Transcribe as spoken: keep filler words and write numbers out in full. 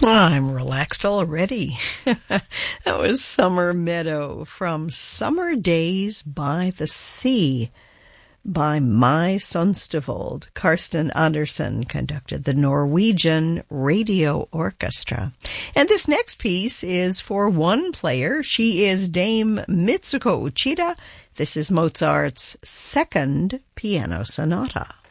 I'm relaxed already. That was Summer Meadow from Summer Days by the Sea by My Sonstivold. Karsten Andersen conducted the Norwegian Radio Orchestra. And this next piece is for one player. She is Dame Mitsuko Uchida. This is Mozart's Second Piano Sonata.